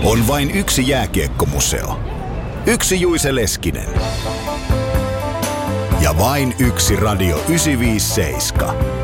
On vain yksi jääkiekkomuseo. Yksi Juise Leskinen. Ja vain yksi Radio 957.